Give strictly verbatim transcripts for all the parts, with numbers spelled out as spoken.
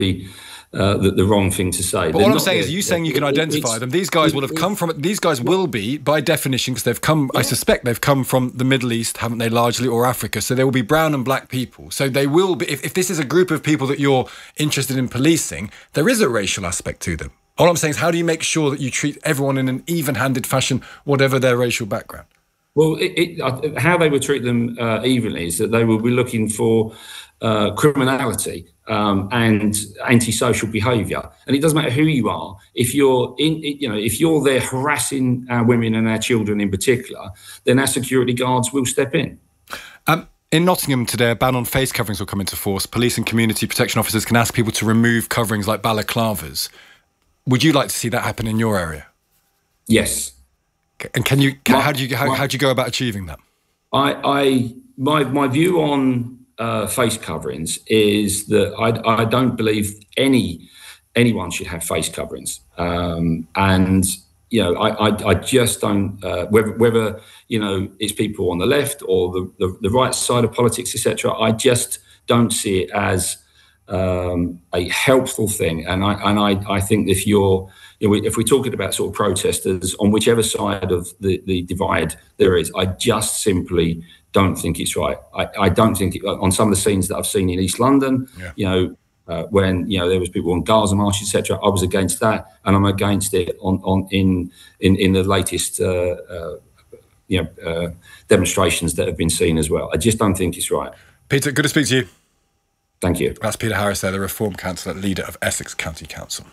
Uh, the, the wrong thing to say. But They're what I'm saying there, is, you saying you can identify them. These guys will have come from. These guys will be, by definition, because they've come. Yeah. I suspect they've come from the Middle East, haven't they, largely, or Africa? So there will be brown and black people. So they will be. If, if this is a group of people that you're interested in policing, there is a racial aspect to them. All I'm saying is, how do you make sure that you treat everyone in an even-handed fashion, whatever their racial background? Well, it, it, how they would treat them uh, evenly is that they will be looking for uh, criminality. Um, and antisocial behaviour, and it doesn't matter who you are. If you're in, you know, if you're there harassing our women and our children in particular, then our security guards will step in. Um, in Nottingham today, a ban on face coverings will come into force. Police and community protection officers can ask people to remove coverings like balaclavas. Would you like to see that happen in your area? Yes. And can you? Can, my, how do you? How, my, how do you go about achieving that? I, I my my view on. Uh, face coverings is that I, I don't believe any anyone should have face coverings, um, and you know I, I, I just don't uh, whether whether you know it's people on the left or the, the, the right side of politics, et cetera. I just don't see it as um, a helpful thing, and I and I, I think if you're you know, if we're talking about sort of protesters on whichever side of the, the divide there is, I just simply don't think it's right. I, I don't think it, on some of the scenes that I've seen in East London, yeah. you know, uh, when you know there was people on Gaza March, et cetera. I was against that, and I'm against it on on in in, in the latest uh, uh, you know uh, demonstrations that have been seen as well. I just don't think it's right. Peter, good to speak to you. Thank you. That's Peter Harris there, the Reform Councillor, leader of Essex County Council.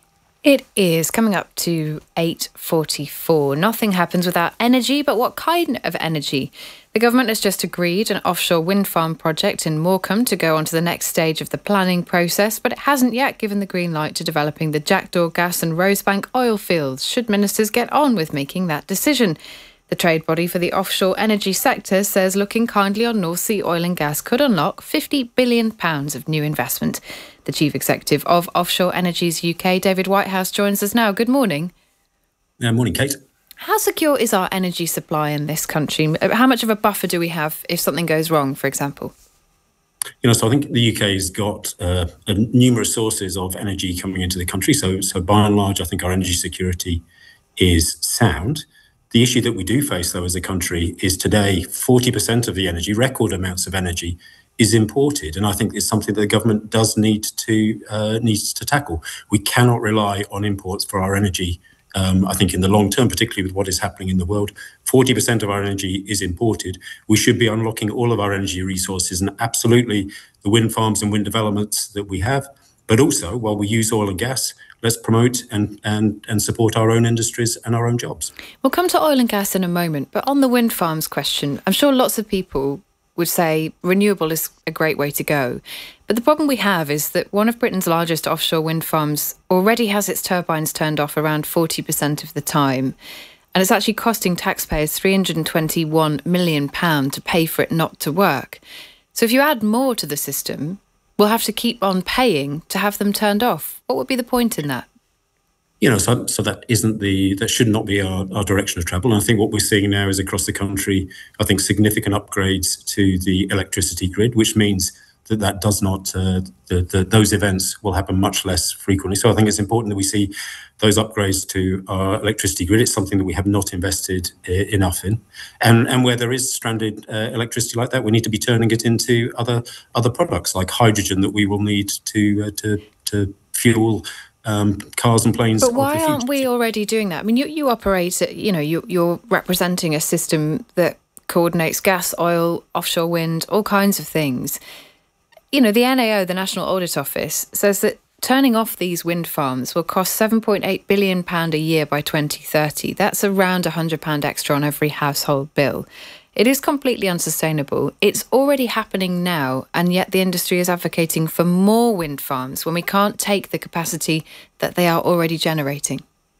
It is coming up to eight forty-four. Nothing happens without energy, but what kind of energy? The government has just agreed an offshore wind farm project in Morecambe to go on to the next stage of the planning process, but it hasn't yet given the green light to developing the Jackdaw gas and Rosebank oil fields, should ministers get on with making that decision. The trade body for the offshore energy sector says looking kindly on North Sea oil and gas could unlock fifty billion pounds of new investment. The Chief Executive of Offshore Energies U K, David Whitehouse, joins us now. Good morning. Yeah, morning, Kate. How secure is our energy supply in this country? How much of a buffer do we have if something goes wrong, for example? You know, so I think the U K's got uh, numerous sources of energy coming into the country. So, so by and large, I think our energy security is sound. The issue that we do face, though, as a country is today forty percent of the energy, record amounts of energy, is imported. And I think it's something that the government does need to uh, needs to tackle. We cannot rely on imports for our energy. Um, I think in the long term, particularly with what is happening in the world, forty percent of our energy is imported. We should be unlocking all of our energy resources, and absolutely the wind farms and wind developments that we have. But also, while we use oil and gas, let's promote and, and, and support our own industries and our own jobs. We'll come to oil and gas in a moment, but on the wind farms question, I'm sure lots of people would say renewable is a great way to go. But the problem we have is that one of Britain's largest offshore wind farms already has its turbines turned off around forty percent of the time. And it's actually costing taxpayers three hundred twenty-one million pounds to pay for it not to work. So if you add more to the system, we'll have to keep on paying to have them turned off. What would be the point in that? You know, so, so that isn't the, that should not be our, our direction of travel. And I think what we're seeing now is across the country, I think significant upgrades to the electricity grid, which means that that does not, uh, the, the, those events will happen much less frequently. So I think it's important that we see those upgrades to our electricity grid. It's something that we have not invested uh, enough in. And, and where there is stranded uh, electricity like that, we need to be turning it into other other products like hydrogen that we will need to uh, to, to fuel Um, cars and planes. But why aren't we already doing that? I mean, you, you operate, you know, you, you're representing a system that coordinates gas, oil, offshore wind, all kinds of things. You know, the N A O, the National Audit Office, says that turning off these wind farms will cost seven point eight billion pounds a year by twenty thirty. That's around one hundred pounds extra on every household bill. It is completely unsustainable. It's already happening now, and yet the industry is advocating for more wind farms when we can't take the capacity that they are already generating.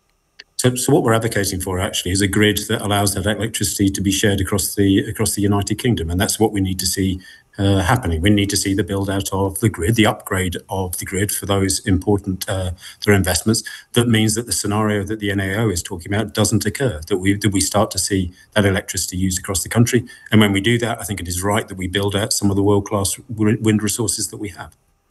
So, so what we're advocating for actually is a grid that allows that electricity to be shared across the across the United Kingdom, and that's what we need to see uh, happening. We need to see the build out of the grid, the upgrade of the grid for those important uh, their investments. That means that the scenario that the N A O is talking about doesn't occur. That we that we start to see that electricity used across the country, and when we do that, I think it is right that we build out some of the world class wind resources that we have.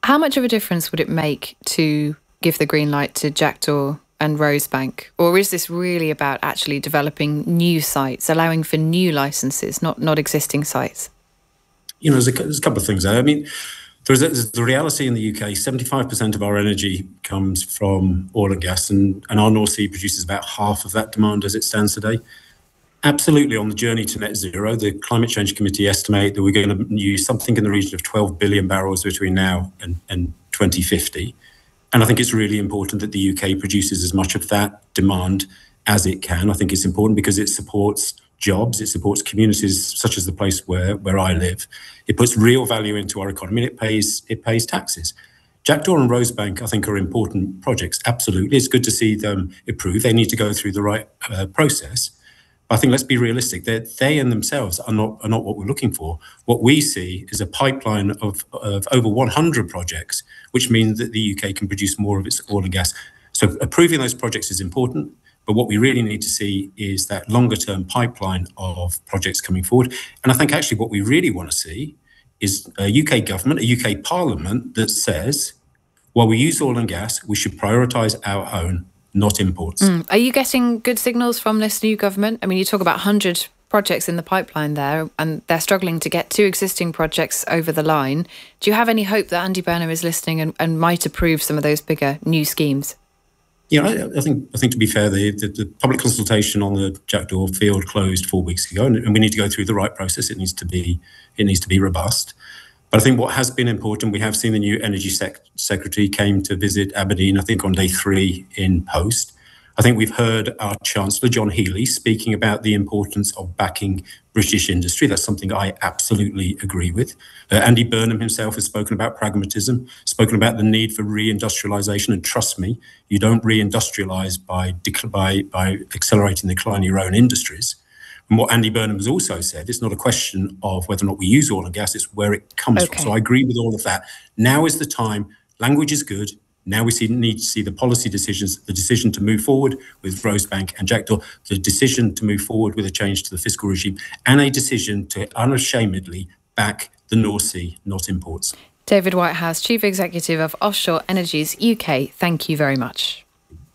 How much of a difference would it make to give the green light to Jackdaw and Rosebank? Or is this really about actually developing new sites, allowing for new licenses, not, not existing sites? You know, there's a, there's a couple of things there. I mean, there's, a, there's the reality in the U K, seventy-five percent of our energy comes from oil and gas, and, and our North Sea produces about half of that demand as it stands today. Absolutely on the journey to net zero. The Climate Change Committee estimate that we're going to use something in the region of twelve billion barrels between now and, and twenty fifty. And I think it's really important that the U K produces as much of that demand as it can. I think it's important because it supports jobs, it supports communities such as the place where, where I live. It puts real value into our economy, and it pays, it pays taxes. Jackdaw and Rosebank, I think, are important projects. Absolutely. It's good to see them improve. They need to go through the right uh, process. I think let's be realistic. They they in themselves are not are not what we're looking for. What we see is a pipeline of, of over one hundred projects, which means that the U K can produce more of its oil and gas. So approving those projects is important, but what we really need to see is that longer term pipeline of projects coming forward. And I think actually what we really want to see is a U K government, a U K parliament that says, while we use oil and gas, we should prioritise our own, not imports. Mm. Are you getting good signals from this new government? I mean, you talk about one hundred projects in the pipeline there, and they're struggling to get two existing projects over the line. Do you have any hope that Andy Burnham is listening and, and might approve some of those bigger new schemes? Yeah, I, I think I think to be fair, the, the, the public consultation on the Jackdaw field closed four weeks ago, and, and we need to go through the right process. It needs to be it needs to be robust. But I think what has been important, we have seen the new Energy Sec- Secretary came to visit Aberdeen, I think on day three in post. I think we've heard our Chancellor, John Healey, speaking about the importance of backing British industry. That's something I absolutely agree with. Uh, Andy Burnham himself has spoken about pragmatism, spoken about the need for reindustrialisation. And trust me, you don't reindustrialise by, dec- by, by accelerating the decline of your own industries. And what Andy Burnham has also said, it's not a question of whether or not we use oil and gas, it's where it comes okay. from. So I agree with all of that. Now is the time. Language is good. Now we see, need to see the policy decisions, the decision to move forward with Rosebank and Jackdaw, the decision to move forward with a change to the fiscal regime, and a decision to unashamedly back the North Sea, not imports. David Whitehouse, Chief Executive of Offshore Energies U K, thank you very much.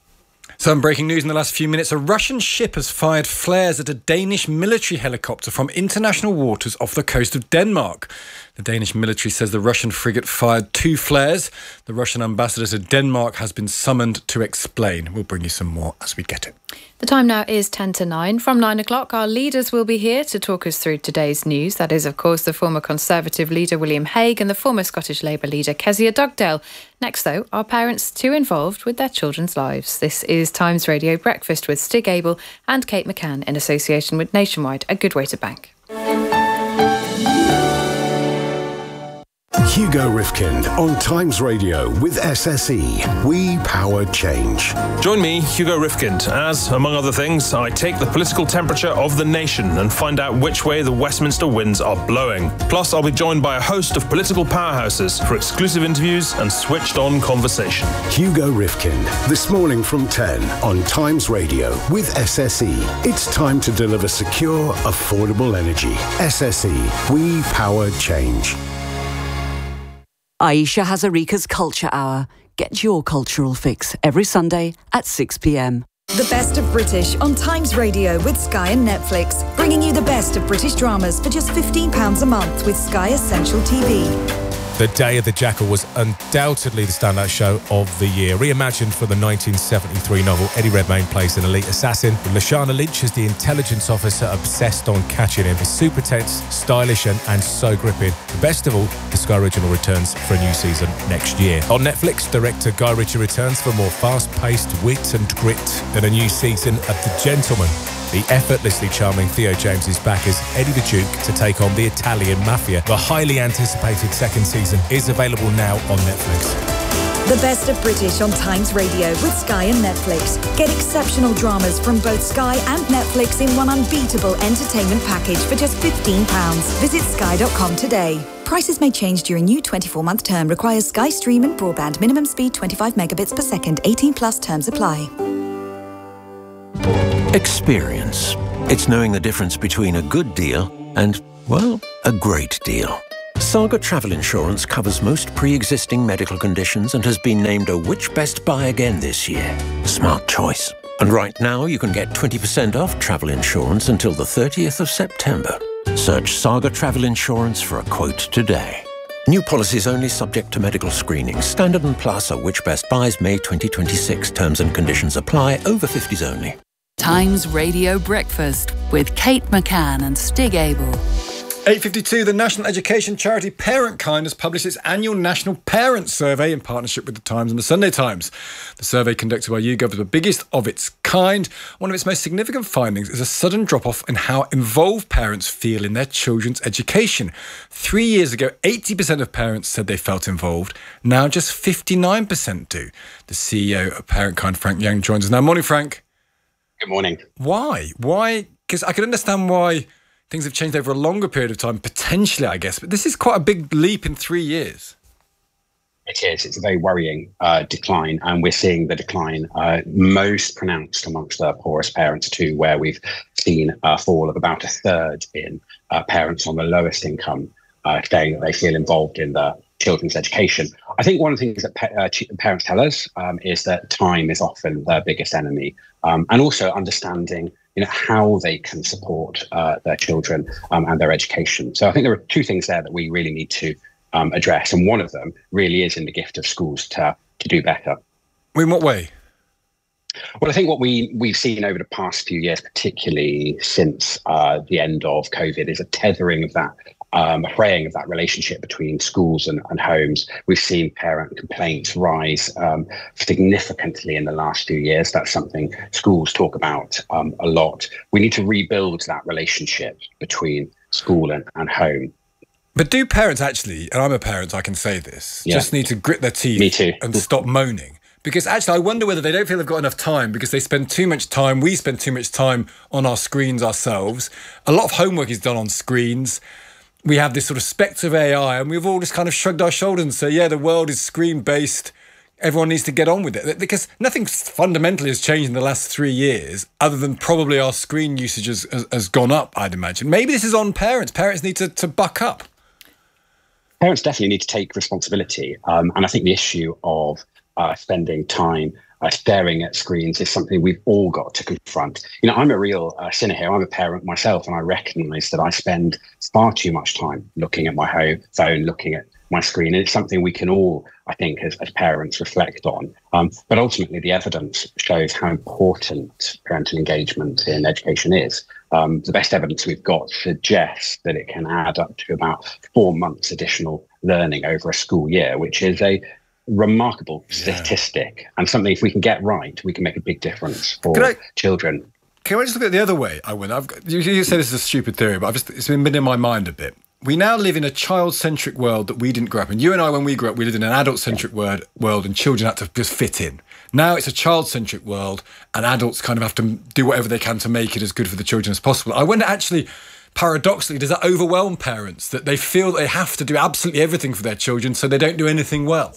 Some breaking news in the last few minutes. A Russian ship has fired flares at a Danish military helicopter from international waters off the coast of Denmark. The Danish military says the Russian frigate fired two flares. The Russian ambassador to Denmark has been summoned to explain. We'll bring you some more as we get it. The time now is ten to nine. From nine o'clock, our leaders will be here to talk us through today's news. That is, of course, the former Conservative leader William Hague and the former Scottish Labour leader Kezia Dugdale. Next, though, are parents too involved with their children's lives? This is Times Radio Breakfast with Stig Abel and Kate McCann in association with Nationwide, a good way to bank. Hugo Rifkind on Times Radio with S S E. We power change. Join me, Hugo Rifkind, as, among other things, I take the political temperature of the nation and find out which way the Westminster winds are blowing. Plus, I'll be joined by a host of political powerhouses for exclusive interviews and switched-on conversation. Hugo Rifkind, this morning from ten on Times Radio with S S E. It's time to deliver secure, affordable energy. S S E. We power change. Aisha Hazarika's Culture Hour. Get your cultural fix every Sunday at six p.m. The best of British on Times Radio with Sky and Netflix, bringing you the best of British dramas for just fifteen pounds a month with Sky Essential T V. The Day of the Jackal was undoubtedly the standout show of the year. Reimagined for the nineteen seventy-three novel, Eddie Redmayne plays an elite assassin, with Lashana Lynch as the intelligence officer obsessed on catching him. It's super tense, stylish and, and so gripping. The best of all, the Sky Original returns for a new season next year. On Netflix, director Guy Ritchie returns for more fast-paced wit and grit than a new season of The Gentleman. The effortlessly charming Theo James is back as Eddie the Duke to take on the Italian mafia. The highly anticipated second season is available now on Netflix. The best of British on Times Radio with Sky and Netflix. Get exceptional dramas from both Sky and Netflix in one unbeatable entertainment package for just fifteen pounds. Visit sky dot com today. Prices may change during new twenty-four month term. Requires Sky Stream and broadband. Minimum speed twenty-five megabits per second. eighteen plus terms apply. Experience. It's knowing the difference between a good deal and, well, a great deal. Saga Travel Insurance covers most pre-existing medical conditions and has been named a Which Best Buy again this year. Smart choice. And right now you can get twenty percent off travel insurance until the thirtieth of September. Search Saga Travel Insurance for a quote today. New policies only subject to medical screening. Standard and Plus are Which Best Buys May twenty twenty-six. Terms and conditions apply. Over fifties only. Times Radio Breakfast with Kate McCann and Stig Abel. eight fifty-two, the national education charity Parentkind has published its annual National Parent Survey in partnership with the Times and the Sunday Times. The survey conducted by YouGov is the biggest of its kind. One of its most significant findings is a sudden drop-off in how involved parents feel in their children's education. Three years ago, eighty percent of parents said they felt involved. Now just fifty-nine percent do. The C E O of Parentkind, Frank Young, joins us now. Morning, Frank. Good morning. Why? Why? Because I can understand why things have changed over a longer period of time, potentially, I guess. But this is quite a big leap in three years. It is. It's a very worrying uh, decline. And we're seeing the decline uh, most pronounced amongst the poorest parents too, where we've seen a fall of about a third in uh, parents on the lowest income uh, saying that they feel involved in their children's education. I think one of the things that pa- uh, parents tell us um, is that time is often their biggest enemy. Um, and also understanding you know, how they can support uh, their children um, and their education. So I think there are two things there that we really need to um, address. And one of them really is in the gift of schools to to do better. In what way? Well, I think what we, we've seen over the past few years, particularly since uh, the end of COVID, is a tethering of that, um, a fraying of that relationship between schools and, and homes. We've seen parent complaints rise um, significantly in the last few years. That's something schools talk about um, a lot. We need to rebuild that relationship between school and, and home. But do parents actually, and I'm a parent, I can say this, yeah. just need to grit their teeth Me too. and stop moaning? Because actually, I wonder whether they don't feel they've got enough time because they spend too much time, we spend too much time on our screens ourselves. A lot of homework is done on screens. We have this sort of spectre of A I and we've all just kind of shrugged our shoulders and say, yeah, the world is screen-based. Everyone needs to get on with it. Because nothing fundamentally has changed in the last three years other than probably our screen usage has, has, has gone up, I'd imagine. Maybe this is on parents. Parents need to, to buck up. Parents definitely need to take responsibility. Um, and I think the issue of uh, spending time uh, staring at screens is something we've all got to confront. You know, I'm a real uh, sinner here. I'm a parent myself, and I recognise that I spend far too much time looking at my home phone, looking at my screen. And it's something we can all, I think, as, as parents reflect on. Um, but ultimately, the evidence shows how important parental engagement in education is. Um, the best evidence we've got suggests that it can add up to about four months additional learning over a school year, which is a remarkable statistic yeah. and something, if we can get right, we can make a big difference for I, children. Can I just look at it the other way, Owen? I've got, you, you say this is a stupid theory, but I've just, it's been in my mind a bit. We now live in a child-centric world that we didn't grow up in. You and I, when we grew up, we lived in an adult-centric world, world and children had to just fit in. Now it's a child-centric world and adults kind of have to do whatever they can to make it as good for the children as possible. I wonder, actually, paradoxically, does that overwhelm parents that they feel that they have to do absolutely everything for their children so they don't do anything well?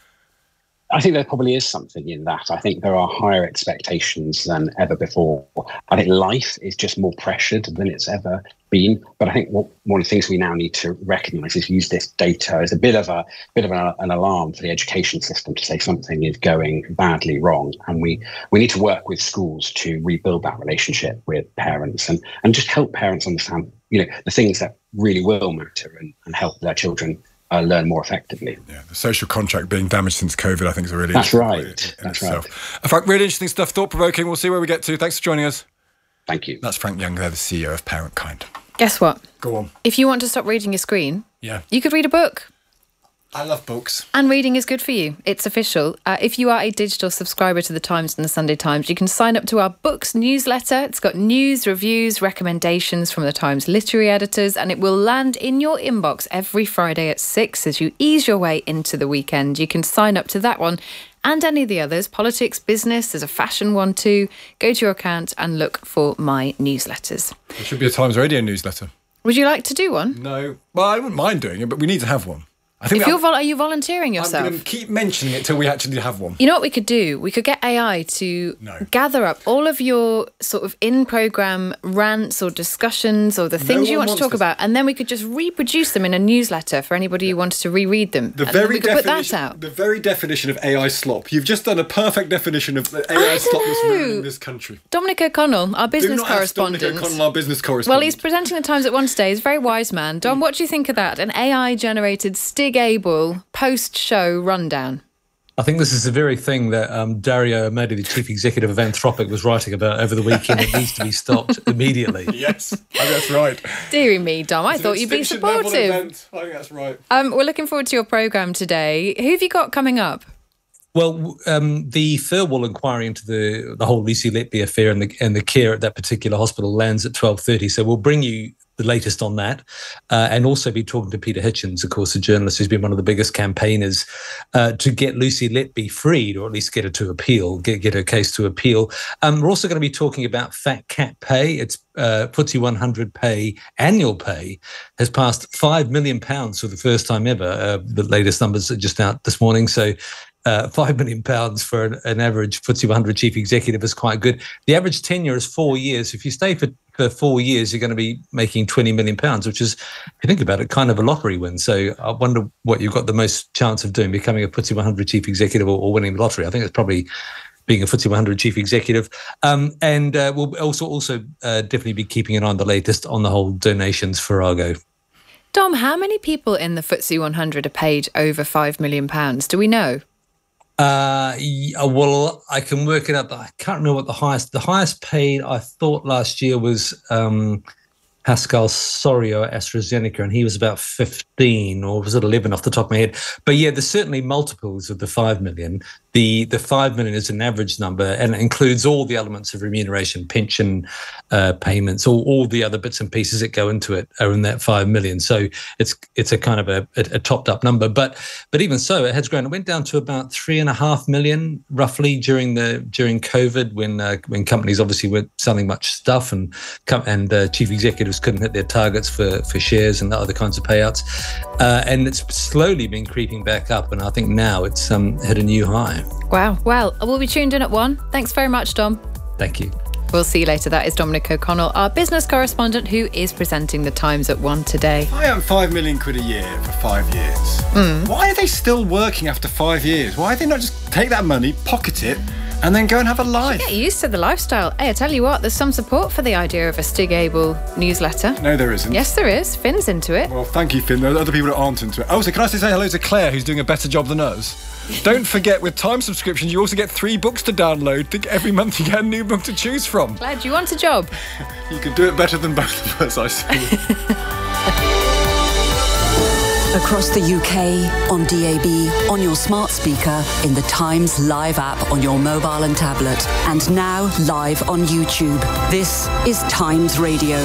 I think there probably is something in that. I think there are higher expectations than ever before. I think life is just more pressured than it's ever been. But I think what, one of the things we now need to recognise is use this data as a bit of a bit of an, an alarm for the education system to say something is going badly wrong. And we, we need to work with schools to rebuild that relationship with parents and, and just help parents understand, you know, the things that really will matter and, and help their children Uh, learn more effectively. Yeah, the social contract being damaged since COVID, I think, is a really That's right. In, in That's itself. right. Uh, Frank, really interesting stuff, thought-provoking. We'll see where we get to. Thanks for joining us. Thank you. That's Frank Young there, the C E O of Parentkind. Guess what? Go on. If you want to stop reading your screen, yeah, you could read a book. I love books. And reading is good for you. It's official. Uh, if you are a digital subscriber to the Times and the Sunday Times, you can sign up to our books newsletter. It's got news, reviews, recommendations from the Times literary editors, and it will land in your inbox every Friday at six as you ease your way into the weekend. You can sign up to that one and any of the others. Politics, business, there's a fashion one too. Go to your account and look for my newsletters. There should be a Times Radio newsletter. Would you like to do one? No. Well, I wouldn't mind doing it, but we need to have one. I think if you're vol- are you volunteering yourself? I'm going to keep mentioning it till we actually have one. You know what we could do? We could get A I to no. gather up all of your sort of in-program rants or discussions or the things no you want to talk this. about, and then we could just reproduce them in a newsletter for anybody who wanted to reread them. The and very we could put that definition, out. The very definition of A I slop. You've just done a perfect definition of the A I slop that's ruining this country. Dominic O'Connell, our business do not correspondent. Dominic O'Connell, our business correspondent. Well, he's presenting the Times at one today. He's a very wise man. Dom, what do you think of that? An A I-generated Stig Abel post-show rundown. I think this is the very thing that um, Dario Amedi, the chief executive of Anthropic, was writing about over the weekend. It needs to be stopped immediately. Yes, that's right. Deary me, Dom. I it's thought you'd be supportive. I think that's right. Um, we're looking forward to your programme today. Who have you got coming up? Well, um, the Thirlwall inquiry into the the whole Lucy Letby affair and the and the care at that particular hospital lands at twelve thirty. So we'll bring you the latest on that, uh, and also be talking to Peter Hitchens, of course, a journalist who's been one of the biggest campaigners uh, to get Lucy Letby freed, or at least get her to appeal, get, get her case to appeal. Um, we're also going to be talking about Fat Cat Pay. It's uh, F T S E one hundred pay, annual pay, has passed five million pounds for the first time ever. Uh, the latest numbers are just out this morning, so Uh, five million pounds for an, an average F T S E one hundred chief executive is quite good. The average tenure is four years. If you stay for, for four years, you're going to be making twenty million pounds, which is, if you think about it, kind of a lottery win. So I wonder what you've got the most chance of doing, becoming a F T S E one hundred chief executive or, or winning the lottery. I think it's probably being a F T S E one hundred chief executive. Um, and uh, we'll also, also uh, definitely be keeping an eye on the latest on the whole donations for Argo. Dom, how many people in the F T S E one hundred are paid over five million pounds? Do we know? Uh, yeah, well, I can work it out. I can't remember what the highest, the highest paid I thought last year was um, Pascal Soriot, AstraZeneca, and he was about fifteen, or was it eleven off the top of my head? But yeah, there's certainly multiples of the five million. The the five million is an average number, and it includes all the elements of remuneration, pension uh, payments, all, all the other bits and pieces that go into it are in that five million. So it's it's a kind of a, a, a topped up number. But but even so, it has grown. It went down to about three and a half million roughly during the during COVID, when uh, when companies obviously weren't selling much stuff, and and uh, chief executives couldn't hit their targets for for shares and other kinds of payouts. Uh, and it's slowly been creeping back up, and I think now it's um, hit a new high. Wow. Well, we'll be tuned in at one. Thanks very much, Dom. Thank you. We'll see you later. That is Dominic O'Connell, our business correspondent, who is presenting the Times at one today. I earn five million quid a year for five years. Mm. Why are they still working after five years? Why do they not just take that money, pocket it, and then go and have a life? Get used to the lifestyle. Hey, I tell you what, there's some support for the idea of a Stig Abel newsletter. No, there isn't. Yes, there is. Finn's into it. Well, thank you, Finn. There are other people that aren't into it. Oh, so can I say hello to Claire, who's doing a better job than us? Don't forget, with Time subscriptions, you also get three books to download. Think every month you get a new book to choose from. Claire, do you want a job? You can do it better than both of us, I see. Across the U K, on D A B, on your smart speaker, in the Times Live app on your mobile and tablet, and now live on YouTube. This is Times Radio.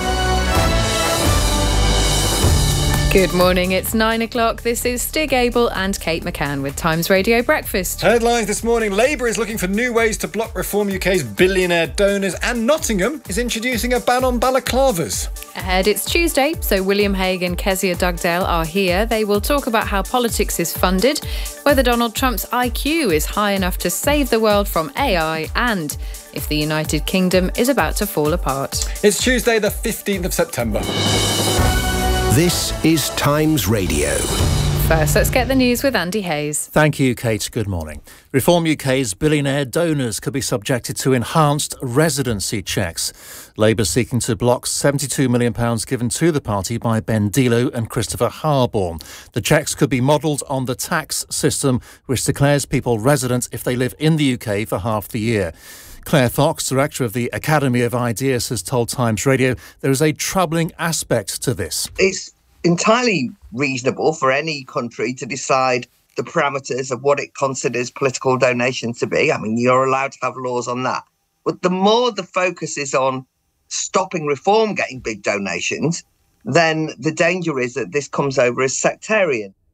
Good morning, it's nine o'clock. This is Stig Abel and Kate McCann with Times Radio Breakfast. Headlines this morning. Labour is looking for new ways to block Reform U K's billionaire donors, and Nottingham is introducing a ban on balaclavas. Ahead, it's Tuesday, so William Hague and Kezia Dugdale are here. They will talk about how politics is funded, whether Donald Trump's I Q is high enough to save the world from A I, and if the United Kingdom is about to fall apart. It's Tuesday, the fifteenth of September. This is Times Radio. First, let's get the news with Andy Hayes. Thank you, Kate. Good morning. Reform U K's billionaire donors could be subjected to enhanced residency checks. Labour seeking to block seventy-two million pounds given to the party by Ben Dilo and Christopher Harborne. The checks could be modelled on the tax system, which declares people resident if they live in the U K for half the year. Claire Fox, director of the Academy of Ideas, has told Times Radio there is a troubling aspect to this. It's entirely reasonable for any country to decide the parameters of what it considers political donation to be. I mean, you're allowed to have laws on that. But the more the focus is on stopping Reform getting big donations, then the danger is that this comes over as sectarian.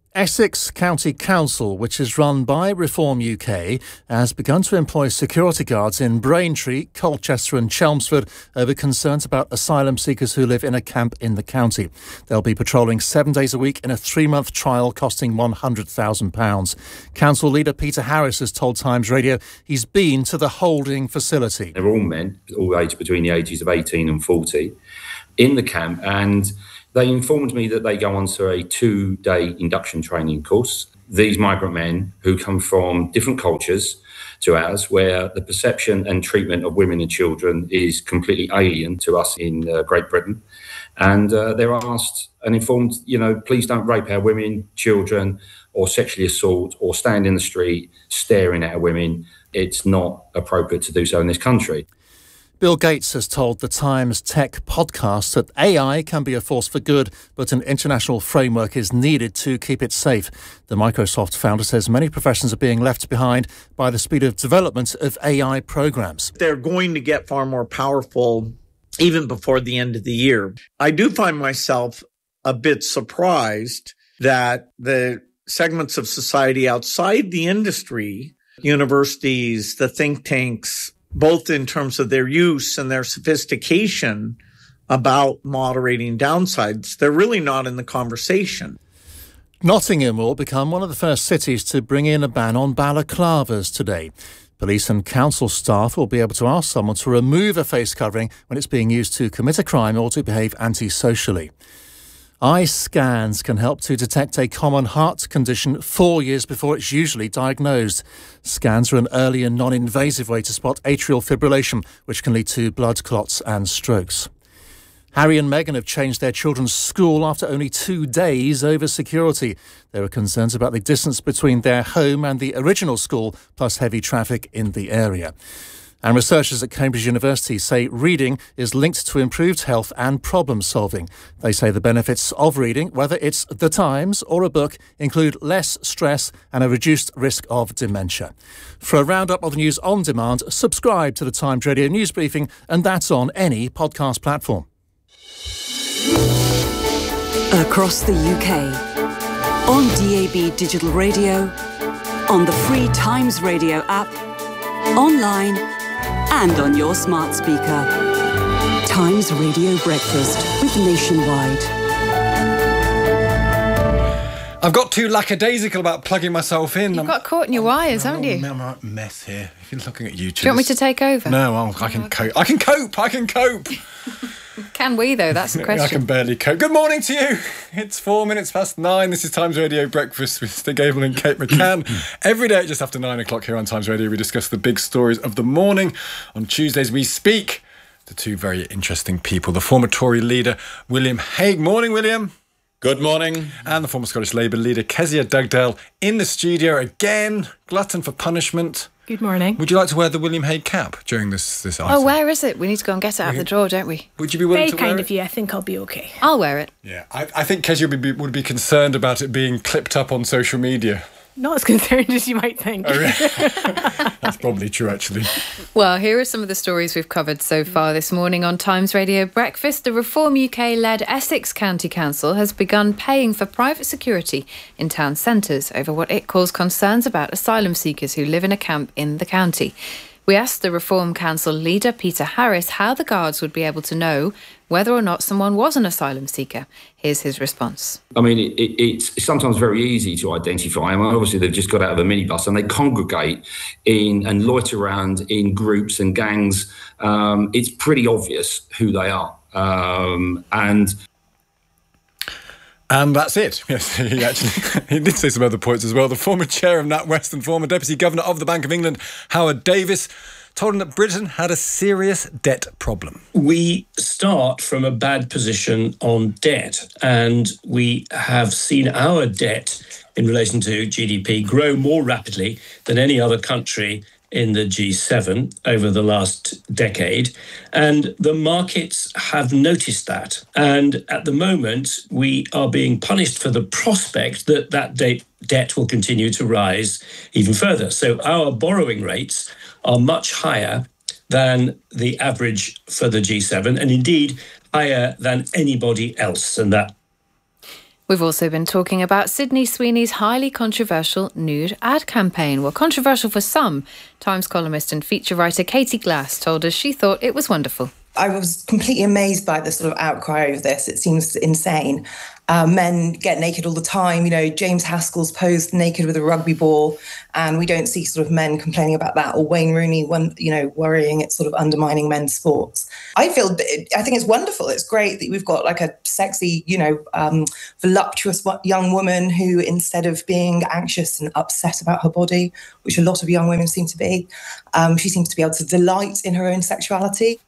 Essex County Council, which is run by Reform U K, has begun to employ security guards in Braintree, Colchester and Chelmsford over concerns about asylum seekers who live in a camp in the county. They'll be patrolling seven days a week in a three-month trial costing one hundred thousand pounds. Council leader Peter Harris has told Times Radio he's been to the holding facility. They're all men, all aged between the ages of eighteen and forty, in the camp, and they informed me that they go on to a two-day induction training course. These migrant men who come from different cultures to ours, where the perception and treatment of women and children is completely alien to us in uh, Great Britain. And uh, they're asked and informed, you know, please don't rape our women, children, or sexually assault, or stand in the street staring at our women. It's not appropriate to do so in this country. Bill Gates has told the Times Tech podcast that A I can be a force for good, but an international framework is needed to keep it safe. The Microsoft founder says many professions are being left behind by the speed of development of A I programs. They're going to get far more powerful even before the end of the year. I do find myself a bit surprised that the segments of society outside the industry, universities, the think tanks, both in terms of their use and their sophistication about moderating downsides, they're really not in the conversation. Nottingham will become one of the first cities to bring in a ban on balaclavas today. Police and council staff will be able to ask someone to remove a face covering when it's being used to commit a crime or to behave antisocially. Eye scans can help to detect a common heart condition four years before it's usually diagnosed. Scans are an early and non-invasive way to spot atrial fibrillation, which can lead to blood clots and strokes. Harry and Meghan have changed their children's school after only two days over security. There are concerns about the distance between their home and the original school, plus heavy traffic in the area. And researchers at Cambridge University say reading is linked to improved health and problem solving. They say the benefits of reading, whether it's The Times or a book, include less stress and a reduced risk of dementia. For a roundup of the news on demand, subscribe to the Times Radio News Briefing, and that's on any podcast platform. Across the U K, on D A B Digital Radio, on the free Times Radio app, online and on your smart speaker. Times Radio Breakfast with Nationwide. I've got too lackadaisical about plugging myself in. You've got caught in your wires, haven't you? I'm a mess here. If you're looking at YouTube. Do you want me to take over? No, I'll, I can cope. I can cope. I can cope. Can we, though? That's the question. I can barely cope. Good morning to you. It's four minutes past nine. This is Times Radio Breakfast with Stig Abel and Kate McCann. Every day just after nine o'clock here on Times Radio, we discuss the big stories of the morning. On Tuesdays, we speak to two very interesting people. The former Tory leader, William Hague. Morning, William. Good morning. And the former Scottish Labour leader, Kezia Dugdale, in the studio again. Glutton for punishment. Good morning. Would you like to wear the William Hague cap during this this item? Oh, where is it? We need to go and get it out of the drawer, don't we? Would you be willing Very to wear kind it? of you. I think I'll be okay. I'll wear it. Yeah, I, I think Kezia would be, would be concerned about it being clipped up on social media. Not as concerned as you might think. Oh, really? That's probably true, actually. Well, here are some of the stories we've covered so far this morning on Times Radio Breakfast. The Reform U K-led Essex County Council has begun paying for private security in town centres over what it calls concerns about asylum seekers who live in a camp in the county. We asked the Reform Council leader, Peter Harris, how the guards would be able to know whether or not someone was an asylum seeker. Here's his response. I mean, it, it, it's sometimes very easy to identify. I mean, obviously, they've just got out of a minibus and they congregate in and loiter around in groups and gangs. Um, it's pretty obvious who they are. Um, and... And that's it. Yes, he actually he did say some other points as well. The former chair of NatWest and former Deputy Governor of the Bank of England, Howard Davis, told him that Britain had a serious debt problem. We start from a bad position on debt, and we have seen our debt in relation to G D P grow more rapidly than any other country in the G seven over the last decade, and the markets have noticed that. And at the moment, we are being punished for the prospect that that de- debt will continue to rise even further. So our borrowing rates are much higher than the average for the G seven, and indeed higher than anybody else. And that We've also been talking about Sydney Sweeney's highly controversial nude ad campaign. Well, controversial for some. Times columnist and feature writer Katie Glass told us she thought it was wonderful. I was completely amazed by the sort of outcry of this. It seems insane. Uh, men get naked all the time. You know, James Haskell's posed naked with a rugby ball, and we don't see sort of men complaining about that, or Wayne Rooney, when, you know, worrying it's sort of undermining men's sports. I feel, I think it's wonderful. It's great that we've got like a sexy, you know, um, voluptuous young woman who, instead of being anxious and upset about her body, which a lot of young women seem to be, um, she seems to be able to delight in her own sexuality.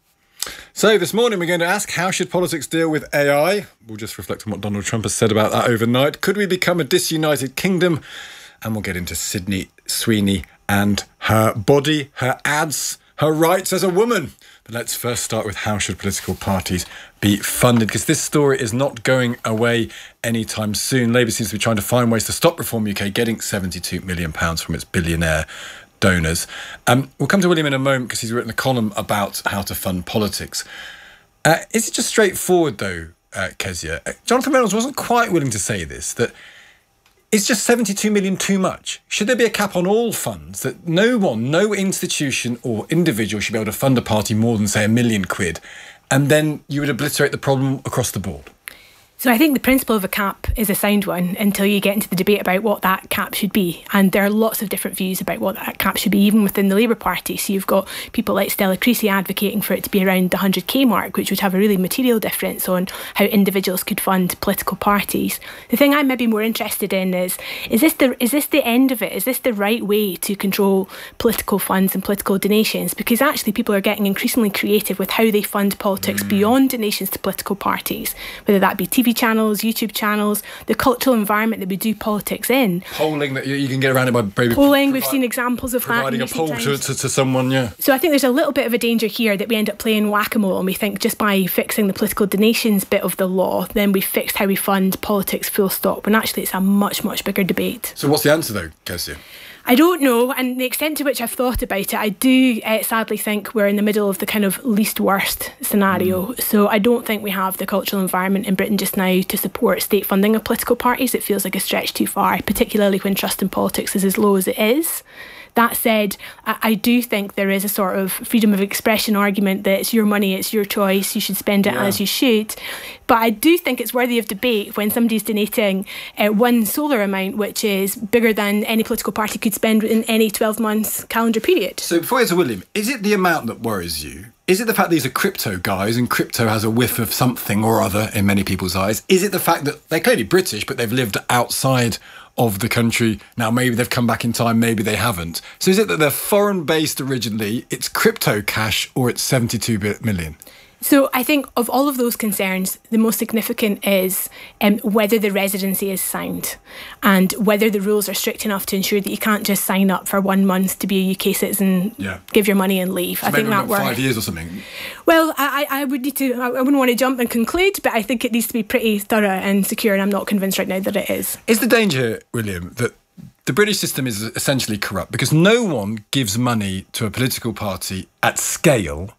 So this morning we're going to ask, how should politics deal with A I? We'll just reflect on what Donald Trump has said about that overnight. Could we become a disunited kingdom? And we'll get into Sydney Sweeney and her body, her ads, her rights as a woman. But let's first start with, how should political parties be funded? Because this story is not going away anytime soon. Labour seems to be trying to find ways to stop Reform U K getting seventy-two million pounds from its billionaire donors. Um, we'll come to William in a moment because he's written a column about how to fund politics. Uh, is it just straightforward, though, uh, Kezia? Uh, Jonathan Reynolds wasn't quite willing to say this, that it's just seventy-two million too much. Should there be a cap on all funds, that no one, no institution or individual should be able to fund a party more than, say, a million quid, and then you would obliterate the problem across the board? So I think the principle of a cap is a sound one until you get into the debate about what that cap should be. And there are lots of different views about what that cap should be, even within the Labour Party. So you've got people like Stella Creasy advocating for it to be around the one hundred K mark, which would have a really material difference on how individuals could fund political parties. The thing I'm maybe more interested in is, is this the is this the end of it? Is this the right way to control political funds and political donations? Because actually people are getting increasingly creative with how they fund politics mm. beyond donations to political parties, whether that be T V channels, YouTube channels, the cultural environment that we do politics in. Polling, that you can get around it by maybe polling. We've seen examples of providing that. Providing a poll to, to, to someone, yeah. So I think there's a little bit of a danger here that we end up playing whack-a-mole, and we think just by fixing the political donations bit of the law, then we've fixed how we fund politics full stop, when actually it's a much, much bigger debate. So what's the answer though, Kezia? I don't know, and the extent to which I've thought about it, I do uh, sadly think we're in the middle of the kind of least worst scenario. Mm. So I don't think we have the cultural environment in Britain just now to support state funding of political parties. It feels like a stretch too far, particularly when trust in politics is as low as it is. That said, I, I do think there is a sort of freedom of expression argument that it's your money, it's your choice, you should spend it yeah. as you should. But I do think it's worthy of debate when somebody's donating uh, one solar amount, which is bigger than any political party could spend in any twelve months calendar period. So before we get to William, is it the amount that worries you? Is it the fact these are crypto guys and crypto has a whiff of something or other in many people's eyes? Is it the fact that they're clearly British, but they've lived outside of the country? Now, maybe they've come back in time, maybe they haven't. So is it that they're foreign-based originally, it's crypto cash, or it's seventy-two million? So I think of all of those concerns, the most significant is um, whether the residency is sound and whether the rules are strict enough to ensure that you can't just sign up for one month to be a U K citizen, yeah. give your money and leave. So I think that works. Five years or something. Well, I, I would need to. I wouldn't want to jump and conclude, but I think it needs to be pretty thorough and secure, and I'm not convinced right now that it is. Is the danger, William, that the British system is essentially corrupt because no one gives money to a political party at scale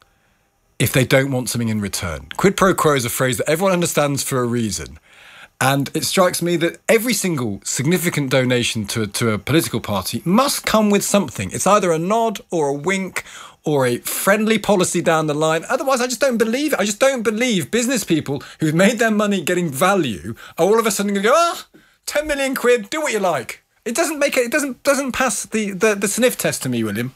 if they don't want something in return? Quid pro quo is a phrase that everyone understands for a reason. And it strikes me that every single significant donation to a, to a political party must come with something. It's either a nod or a wink or a friendly policy down the line. Otherwise, I just don't believe it. I just don't believe business people who've made their money getting value are all of a sudden going to go, ah, ten million quid, do what you like. It doesn't make it, it doesn't doesn't pass the, the, the sniff test to me, William.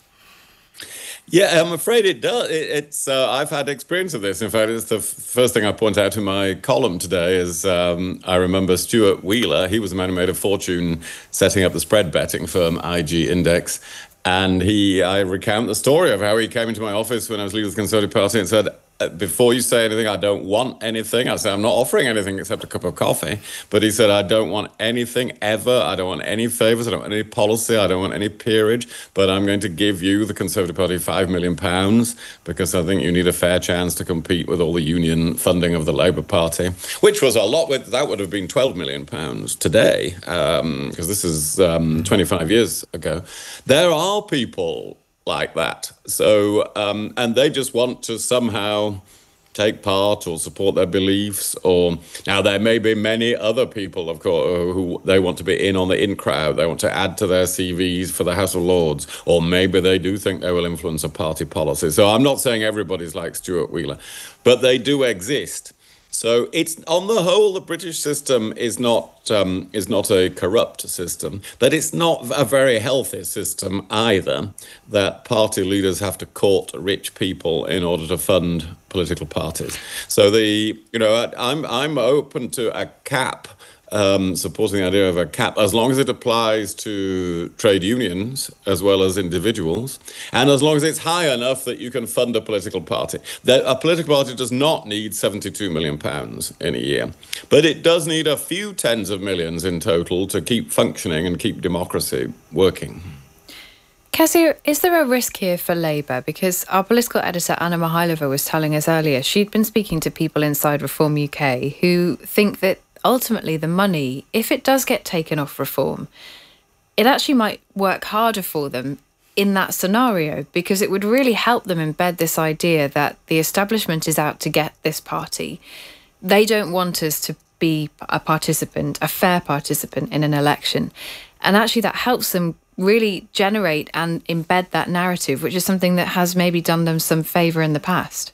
Yeah, I'm afraid it does. It, it's uh, I've had experience of this. In fact, it's the f- first thing I point out in my column today is um, I remember Stuart Wheeler. He was a man who made a fortune setting up the spread betting firm I G Index. And he, I recount the story of how he came into my office when I was leader of the Conservative Party and said, before you say anything, I don't want anything. I said, I'm not offering anything except a cup of coffee. But he said, I don't want anything ever. I don't want any favours. I don't want any policy. I don't want any peerage. But I'm going to give you, the Conservative Party, five million pounds because I think you need a fair chance to compete with all the union funding of the Labour Party, which was a lot. With that would have been twelve million pounds today, um, because this is um, twenty-five years ago. There are people like that. So, um, and they just want to somehow take part or support their beliefs. Or now there may be many other people, of course, who they want to be in on the in crowd. They want to add to their C Vs for the House of Lords, or maybe they do think they will influence a party policy. So I'm not saying everybody's like Stuart Wheeler, but they do exist. So it's, on the whole, the British system is not um, is not a corrupt system, but it's not a very healthy system either, that party leaders have to court rich people in order to fund political parties. So the you know I'm I'm open to a cap. Um, supporting the idea of a cap, as long as it applies to trade unions as well as individuals, and as long as it's high enough that you can fund a political party. That a political party does not need seventy-two million pounds in a year, but it does need a few tens of millions in total to keep functioning and keep democracy working. Kezia, is there a risk here for Labour? Because our political editor Anna Mihailova was telling us earlier she'd been speaking to people inside Reform U K who think that ultimately the money, if it does get taken off Reform, it actually might work harder for them in that scenario, because it would really help them embed this idea that the establishment is out to get this party. They don't want us to be a participant, a fair participant in an election. And actually that helps them really generate and embed that narrative, which is something that has maybe done them some favour in the past.